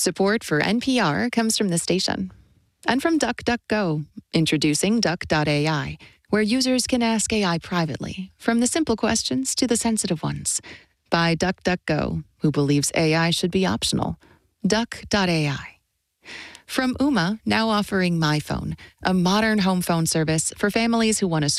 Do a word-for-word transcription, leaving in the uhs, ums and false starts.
Support for N P R comes from the station. And from DuckDuckGo, introducing Duck dot A I, where users can ask A I privately, from the simple questions to the sensitive ones. By DuckDuckGo, who believes A I should be optional. Duck dot A I. From Ooma, now offering MyPhone, a modern home phone service for families who want to